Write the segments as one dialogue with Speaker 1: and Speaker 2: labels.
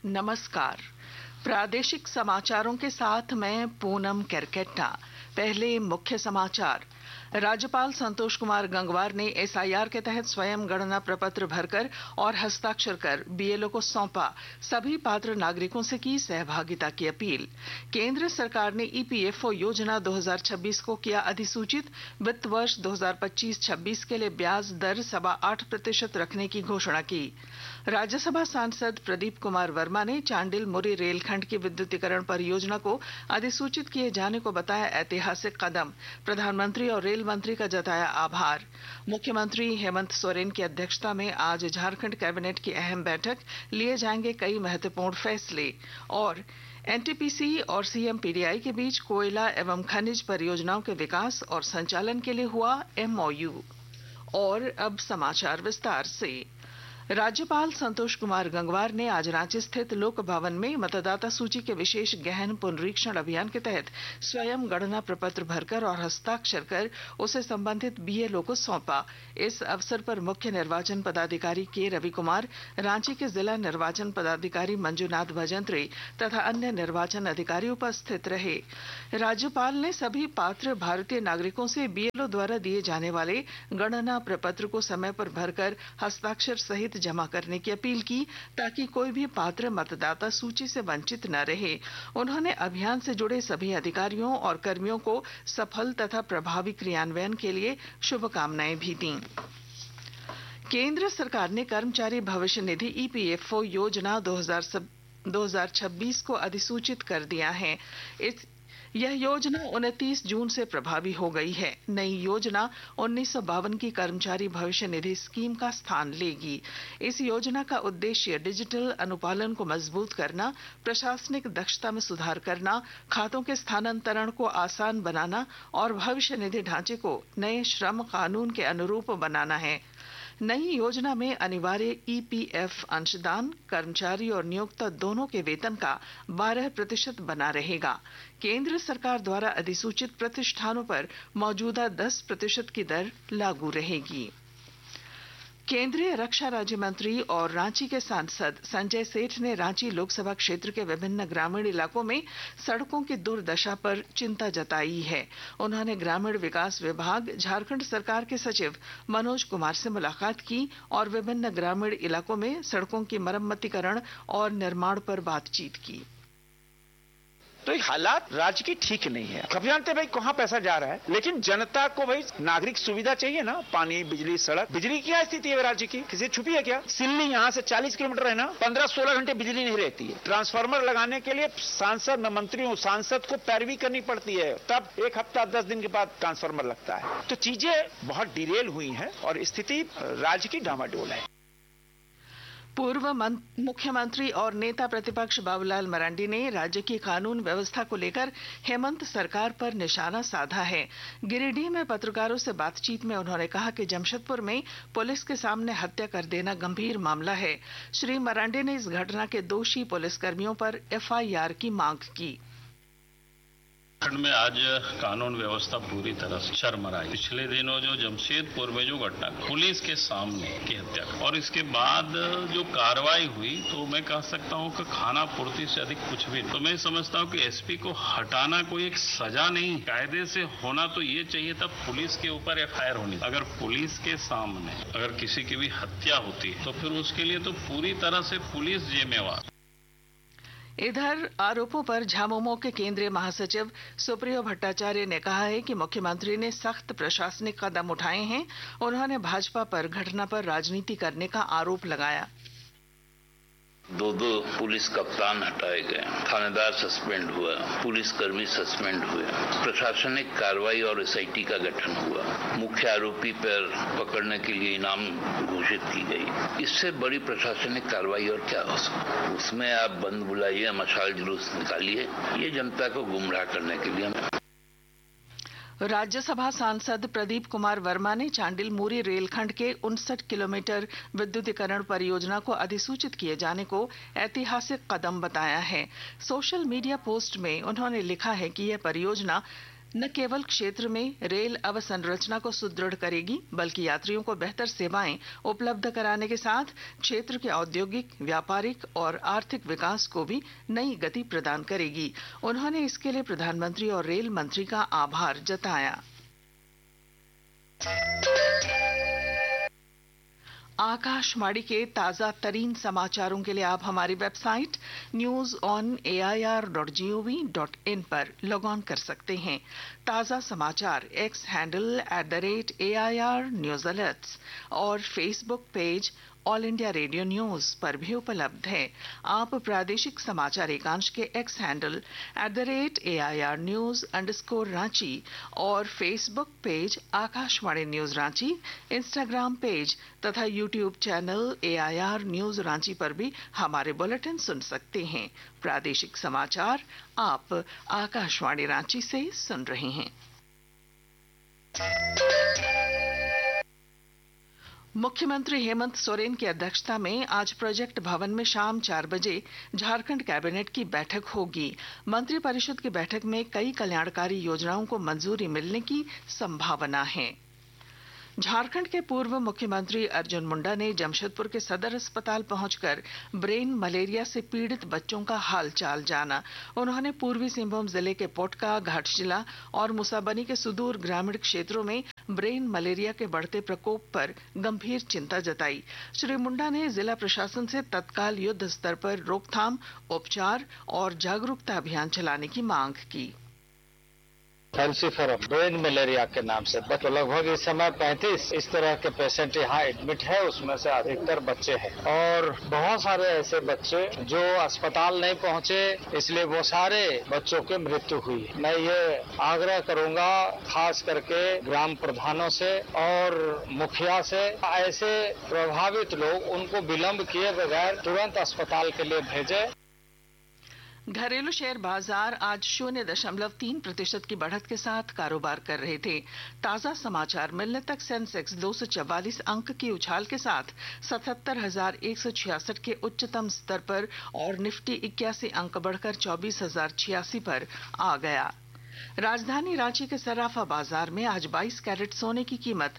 Speaker 1: नमस्कार। प्रादेशिक समाचारों के साथ मैं पूनम केरकेट्टा। पहले मुख्य समाचार। राज्यपाल संतोष कुमार गंगवार ने एसआईआर के तहत स्वयं गणना प्रपत्र भरकर और हस्ताक्षर कर बीएलओ को सौंपा। सभी पात्र नागरिकों से की सहभागिता की अपील। केंद्र सरकार ने ईपीएफओ योजना 2026 को किया अधिसूचित। वित्त वर्ष 2025-26 के लिए ब्याज दर 8.25% रखने की घोषणा की। राज्यसभा सांसद प्रदीप कुमार वर्मा ने चांडिल मुरी रेलखंड की विद्युतीकरण परियोजना को अधिसूचित किए जाने को बताया ऐतिहासिक कदम। प्रधानमंत्री और रेल मंत्री का जताया आभार। मुख्यमंत्री हेमंत सोरेन की अध्यक्षता में आज झारखंड कैबिनेट की अहम बैठक। लिए जाएंगे कई महत्वपूर्ण फैसले। और एनटीपीसी और सीएमपीडीआई के बीच कोयला एवं खनिज परियोजनाओं के विकास और संचालन के लिए हुआ एमओयू। और अब समाचार विस्तार से। राज्यपाल संतोष कुमार गंगवार ने आज रांची स्थित लोक भवन में मतदाता सूची के विशेष गहन पुनरीक्षण अभियान के तहत स्वयं गणना प्रपत्र भरकर और हस्ताक्षर कर उसे संबंधित बीएलओ को सौंपा। इस अवसर पर मुख्य निर्वाचन पदाधिकारी के रवि कुमार, रांची के जिला निर्वाचन पदाधिकारी मंजुनाथ भजंत्री तथा अन्य निर्वाचन अधिकारी उपस्थित रहे। राज्यपाल ने सभी पात्र भारतीय नागरिकों से बीएलओ द्वारा दिए जाने वाले गणना प्रपत्र को समय पर भरकर हस्ताक्षर सहित जमा करने की अपील की, ताकि कोई भी पात्र मतदाता सूची से वंचित न रहे। उन्होंने अभियान से जुड़े सभी अधिकारियों और कर्मियों को सफल तथा प्रभावी क्रियान्वयन के लिए शुभकामनाएं भी दी। केंद्र सरकार ने कर्मचारी भविष्य निधि ईपीएफओ योजना 2026 को अधिसूचित कर दिया है। यह योजना 29 जून से प्रभावी हो गई है। नई योजना 1952 की कर्मचारी भविष्य निधि स्कीम का स्थान लेगी। इस योजना का उद्देश्य डिजिटल अनुपालन को मजबूत करना, प्रशासनिक दक्षता में सुधार करना, खातों के स्थानांतरण को आसान बनाना और भविष्य निधि ढांचे को नए श्रम कानून के अनुरूप बनाना है। नई योजना में अनिवार्य ईपीएफ अंशदान कर्मचारी और नियोक्ता दोनों के वेतन का 12% बना रहेगा। केंद्र सरकार द्वारा अधिसूचित प्रतिष्ठानों पर मौजूदा 10% की दर लागू रहेगी। केंद्रीय रक्षा राज्य मंत्री और रांची के सांसद संजय सेठ ने रांची लोकसभा क्षेत्र के विभिन्न ग्रामीण इलाकों में सड़कों की दुर्दशा पर चिंता जताई है। उन्होंने ग्रामीण विकास विभाग झारखंड सरकार के सचिव मनोज कुमार से मुलाकात की और विभिन्न ग्रामीण इलाकों में सड़कों की मरम्मतीकरण और निर्माण पर बातचीत की।
Speaker 2: तो हालात राज्य की ठीक नहीं है। सब जानते भाई कहां पैसा जा रहा है, लेकिन जनता को भाई नागरिक सुविधा चाहिए ना, पानी, बिजली, सड़क। बिजली की क्या स्थिति है राज्य की, किसी छुपी है क्या? सिल्ली यहां से 40 किलोमीटर है ना, 15-16 घंटे बिजली नहीं रहती है। ट्रांसफार्मर लगाने के लिए सांसद, मंत्रियों, सांसद को पैरवी करनी पड़ती है, तब 1 हफ्ता 10 दिन के बाद ट्रांसफार्मर लगता है। तो चीजें बहुत डिरेल हुई है और स्थिति राज्य की डामाडोल है।
Speaker 1: पूर्व मुख्यमंत्री और नेता प्रतिपक्ष बाबूलाल मरांडी ने राज्य की कानून व्यवस्था को लेकर हेमंत सरकार पर निशाना साधा है। गिरिडीह में पत्रकारों से बातचीत में उन्होंने कहा कि जमशेदपुर में पुलिस के सामने हत्या कर देना गंभीर मामला है। श्री मरांडी ने इस घटना के दोषी पुलिसकर्मियों पर एफआईआर की मांग की।
Speaker 3: झारखंड में आज कानून व्यवस्था पूरी तरह से शर्मराई। पिछले दिनों जो जमशेदपुर में जो घटना पुलिस के सामने की हत्या और इसके बाद जो कार्रवाई हुई, तो मैं कह सकता हूं कि खाना पूर्ति से अधिक कुछ भी। तो मैं समझता हूं कि एसपी को हटाना कोई एक सजा नहीं, कायदे से होना तो ये चाहिए, तब पुलिस के ऊपर एफआईआर होनी। अगर पुलिस के सामने अगर किसी की भी हत्या होती है तो फिर उसके लिए तो पूरी तरह से पुलिस जिम्मेवार।
Speaker 1: इधर आरोपों पर झामुमो के केंद्रीय महासचिव सुप्रियो भट्टाचार्य ने कहा है कि मुख्यमंत्री ने सख्त प्रशासनिक कदम उठाए हैं। उन्होंने भाजपा पर घटना पर राजनीति करने का आरोप लगाया।
Speaker 4: 2 पुलिस कप्तान हटाए गए, थानेदार सस्पेंड हुआ, पुलिसकर्मी सस्पेंड हुए, प्रशासनिक कार्रवाई और एसआईटी का गठन हुआ, मुख्य आरोपी पर पकड़ने के लिए इनाम घोषित की गई। इससे बड़ी प्रशासनिक कार्रवाई और क्या हो सकती? उसमें आप बंद बुलाइए, मशाल जुलूस निकालिए, ये जनता को गुमराह करने के लिए।
Speaker 1: राज्यसभा सांसद प्रदीप कुमार वर्मा ने चांडिल मूरी रेलखंड के 59 किलोमीटर विद्युतीकरण परियोजना को अधिसूचित किए जाने को ऐतिहासिक कदम बताया है। सोशल मीडिया पोस्ट में उन्होंने लिखा है कि यह परियोजना न केवल क्षेत्र में रेल अवसंरचना को सुदृढ़ करेगी बल्कि यात्रियों को बेहतर सेवाएं उपलब्ध कराने के साथ क्षेत्र के औद्योगिक, व्यापारिक और आर्थिक विकास को भी नई गति प्रदान करेगी। उन्होंने इसके लिए प्रधानमंत्री और रेल मंत्री का आभार जताया। आकाशवाणी के ताजा तरीन समाचारों के लिए आप हमारी वेबसाइट news.on.air.gov.in पर लॉग ऑन कर सकते हैं। ताजा समाचार x handle @AIR news alerts और Facebook page all India radio news पर भी उपलब्ध है। आप प्रादेशिक समाचार एकांश के एक्स हैंडल @AIR news_रांची और Facebook page Akashvani news Ranchi, Instagram page तथा YouTube channel AIR news Ranchi पर भी हमारे बुलेटिन सुन सकते हैं। प्रादेशिक समाचार आप आकाशवाणी रांची से सुन रहे हैं। मुख्यमंत्री हेमंत सोरेन की अध्यक्षता में आज प्रोजेक्ट भवन में शाम 4 बजे झारखंड कैबिनेट की बैठक होगी। मंत्रिपरिषद की बैठक में कई कल्याणकारी योजनाओं को मंजूरी मिलने की संभावना है। झारखंड के पूर्व मुख्यमंत्री अर्जुन मुंडा ने जमशेदपुर के सदर अस्पताल पहुंचकर ब्रेन मलेरिया से पीड़ित बच्चों का हालचाल जाना। उन्होंने पूर्वी सिंहभूम जिले के पोटका, घाटशिला और मुसाबनी के सुदूर ग्रामीण क्षेत्रों में ब्रेन मलेरिया के बढ़ते प्रकोप पर गंभीर चिंता जताई। श्री मुंडा ने जिला प्रशासन से तत्काल युद्ध स्तर पर रोकथाम, उपचार और जागरूकता अभियान चलाने की मांग की।
Speaker 5: फैंसीफरम ब्रेन मलेरिया के नाम से तो लगभग इस समय 35 इस तरह के पेशेंट यहाँ एडमिट है, उसमें से अधिकतर बच्चे हैं और बहुत सारे ऐसे बच्चे जो अस्पताल नहीं पहुँचे, इसलिए वो सारे बच्चों की मृत्यु हुई। मैं ये आग्रह करूंगा खास करके ग्राम प्रधानों से और मुखिया से, ऐसे प्रभावित लोग उनको विलंब किए बगैर तुरंत अस्पताल के लिए भेजे।
Speaker 1: घरेलू शेयर बाजार आज 0.3% की बढ़त के साथ कारोबार कर रहे थे। ताजा समाचार मिलने तक सेंसेक्स 244 अंक की उछाल के साथ 77,166 के उच्चतम स्तर पर और निफ्टी 81 अंक बढ़कर 24,086 पर आ गया। राजधानी रांची के सराफा बाजार में आज 22 कैरेट सोने की कीमत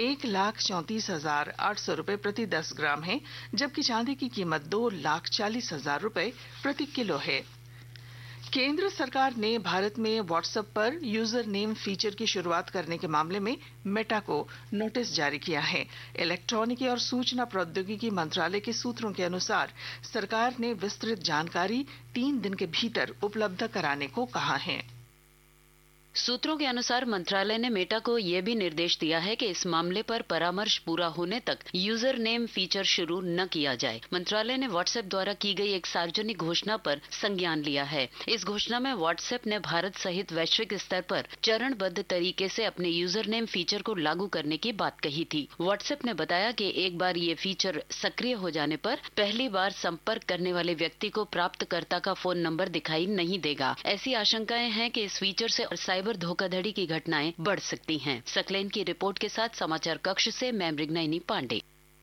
Speaker 1: 1,34,800 रुपए प्रति 10 ग्राम है, जबकि चांदी की कीमत 2,40,000 रुपए प्रति किलो है। केंद्र सरकार ने भारत में व्हाट्सएप पर यूजर नेम फीचर की शुरुआत करने के मामले में मेटा को नोटिस जारी किया है। इलेक्ट्रॉनिकी और सूचना प्रौद्योगिकी मंत्रालय के सूत्रों के अनुसार सरकार ने विस्तृत जानकारी 3 दिन के भीतर उपलब्ध कराने को कहा है।
Speaker 6: सूत्रों के अनुसार मंत्रालय ने मेटा को यह भी निर्देश दिया है कि इस मामले पर परामर्श पूरा होने तक यूजर नेम फीचर शुरू न किया जाए। मंत्रालय ने व्हाट्सएप द्वारा की गई एक सार्वजनिक घोषणा पर संज्ञान लिया है। इस घोषणा में व्हाट्सएप ने भारत सहित वैश्विक स्तर पर चरणबद्ध तरीके से अपने यूजर नेम फीचर को लागू करने की बात कही थी। व्हाट्सएप ने बताया कि एक बार ये फीचर सक्रिय हो जाने पर पहली बार संपर्क करने वाले व्यक्ति को प्राप्तकर्ता का फोन नंबर दिखाई नहीं देगा। ऐसी आशंकाएं हैं कि इस फीचर से साइबर धोखाधड़ी की घटनाएं बढ़ सकती हैं। सकलेन की रिपोर्ट के साथ समाचार कक्ष से मैं Mriganayani Pandey.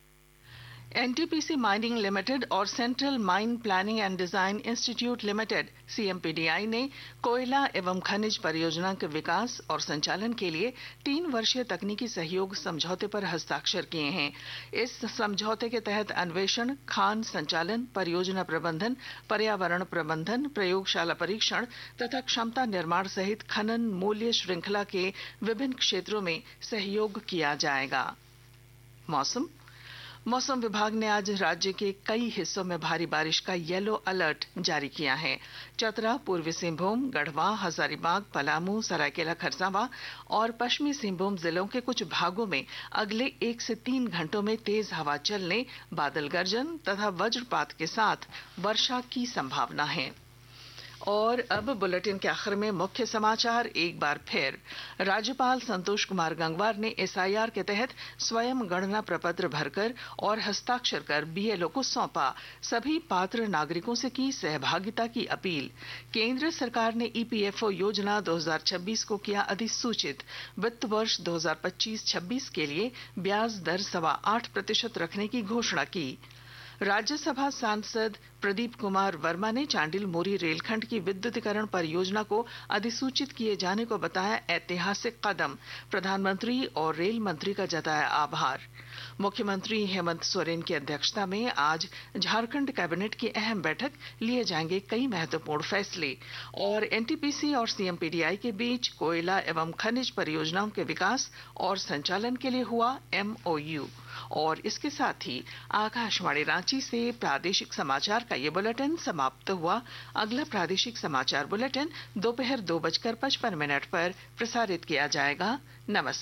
Speaker 1: NTPC mining limited और central mine planning and design institute limited CMPDI ने कोयला एवं खनिज परियोजना के विकास और संचालन के लिए 3 वर्षीय तकनीकी सहयोग समझौते पर हस्ताक्षर किए हैं। इस समझौते के तहत अन्वेषण, खान संचालन, परियोजना प्रबंधन, पर्यावरण प्रबंधन, प्रयोगशाला परीक्षण तथा क्षमता निर्माण सहित खनन मूल्य श्रृंखला के विभिन्न क्षेत्रों में सहयोग किया जाएगा। मौसम विभाग ने आज राज्य के कई हिस्सों में भारी बारिश का येलो अलर्ट जारी किया है। चतरा, पूर्वी सिंहभूम, गढ़वा, हजारीबाग, पलामू, सरायकेला खरसावां और पश्चिमी सिंहभूम जिलों के कुछ भागों में अगले 1 से 3 घंटों में तेज हवा चलने, बादल गर्जन तथा वज्रपात के साथ वर्षा की संभावना है। और अब बुलेटिन के आखिर में मुख्य समाचार एक बार फिर। राज्यपाल संतोष कुमार गंगवार ने SIR के तहत स्वयं गणना प्रपत्र भरकर और हस्ताक्षर कर BLO को सौंपा। सभी पात्र नागरिकों से की सहभागिता की अपील। केंद्र सरकार ने EPFO योजना 2026 को किया अधिसूचित। वित्त वर्ष 2025-26 के लिए ब्याज दर 8.25% रखने की घोषणा की। राज्यसभा सांसद प्रदीप कुमार वर्मा ने चांडिल मोरी रेलखंड की विद्युतीकरण परियोजना को अधिसूचित किए जाने को बताया ऐतिहासिक कदम। प्रधानमंत्री और रेल मंत्री का जताया आभार। मुख्यमंत्री हेमंत सोरेन की अध्यक्षता में आज झारखंड कैबिनेट की अहम बैठक, लिए जाएंगे कई महत्वपूर्ण फैसले। और एनटीपीसी और सीएमपीडीआई के बीच कोयला एवं खनिज परियोजनाओं के विकास और संचालन के लिए हुआ एमओयू। और इसके साथ ही आकाशवाणी रांची से प्रादेशिक समाचार का ये बुलेटिन समाप्त हुआ। अगला प्रादेशिक समाचार बुलेटिन दोपहर 2:55 पर प्रसारित किया जाएगा। नमस्कार।